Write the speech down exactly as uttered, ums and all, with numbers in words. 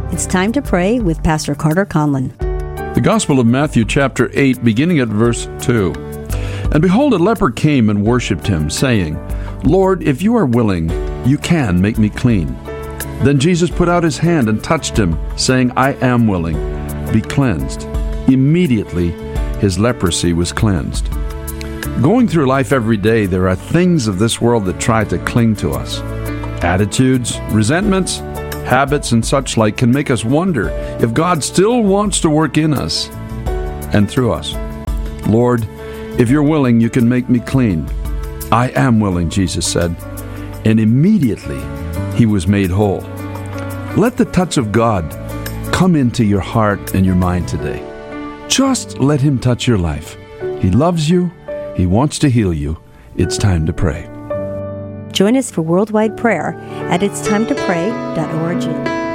It's time to pray with Pastor Carter Conlon. The Gospel of Matthew, chapter eight, beginning at verse two. And behold, a leper came and worshipped him, saying, Lord, if you are willing, you can make me clean. Then Jesus put out his hand and touched him, saying, I am willing, be cleansed. Immediately his leprosy was cleansed. Going through life every day, there are things of this world that try to cling to us. Attitudes, resentments, habits, and such like can make us wonder if God still wants to work in us and through us. Lord, if you're willing, you can make me clean. I am willing, Jesus said, and immediately he was made whole. Let the touch of God come into your heart and your mind today. Just let him touch your life. He loves you. He wants to heal you. It's time to pray. Join us for worldwide prayer at its time to pray dot org.